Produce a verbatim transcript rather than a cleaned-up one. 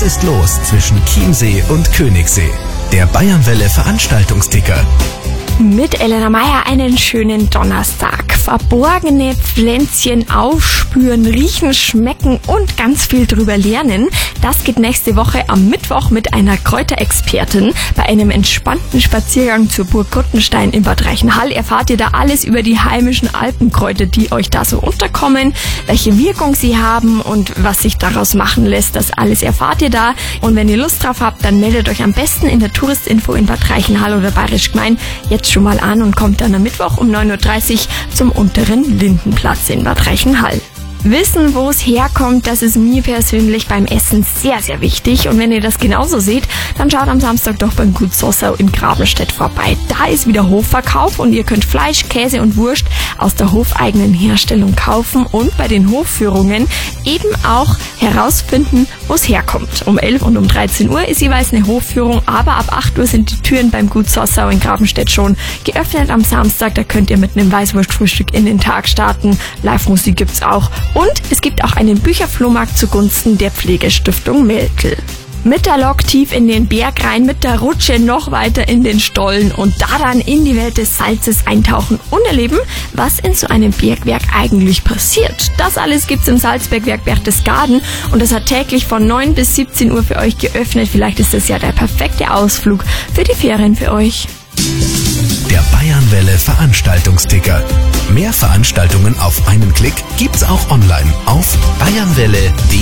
ist los zwischen Chiemsee und Königssee? Der Bayernwelle Veranstaltungsticker. Mit Elena Meyer einen schönen Donnerstag. Verborgene Pflänzchen aufspüren, riechen, schmecken und ganz viel drüber lernen. Das geht nächste Woche am Mittwoch mit einer Kräuterexpertin. Bei einem entspannten Spaziergang zur Burg Gruttenstein in Bad Reichenhall erfahrt ihr da alles über die heimischen Alpenkräuter, die euch da so unterkommen, welche Wirkung sie haben und was sich daraus machen lässt. Das alles erfahrt ihr da. Und wenn ihr Lust drauf habt, dann meldet euch am besten in der Touristinfo in Bad Reichenhall oder Bayerisch Gmein jetzt schon mal an und kommt dann am Mittwoch um neun Uhr dreißig zum unteren Lindenplatz in Bad Reichenhall. Wissen, wo es herkommt, das ist mir persönlich beim Essen sehr, sehr wichtig. Und wenn ihr das genauso seht, dann schaut am Samstag doch beim Gut Sossau in Grabenstedt vorbei. Da ist wieder Hofverkauf und ihr könnt Fleisch, Käse und Wurst aus der hofeigenen Herstellung kaufen und bei den Hofführungen eben auch herausfinden, wo es herkommt. Um elf und um dreizehn Uhr ist jeweils eine Hofführung, aber ab acht Uhr sind die Türen beim Gut Sossau in Grabenstedt schon geöffnet am Samstag. Da könnt ihr mit einem Weißwurstfrühstück in den Tag starten. Live-Musik gibt's auch. Und es gibt auch einen Bücherflohmarkt zugunsten der Pflegestiftung Melkel. Mit der Lok tief in den Berg rein, mit der Rutsche noch weiter in den Stollen und da dann in die Welt des Salzes eintauchen und erleben, was in so einem Bergwerk eigentlich passiert. Das alles gibt's im Salzbergwerk Berchtesgaden und das hat täglich von neun bis siebzehn Uhr für euch geöffnet. Vielleicht ist das ja der perfekte Ausflug für die Ferien für euch. Der Bayernwelle Veranstaltungsticker. Mehr Veranstaltungen auf einen Klick gibt's auch online auf bayernwelle punkt de.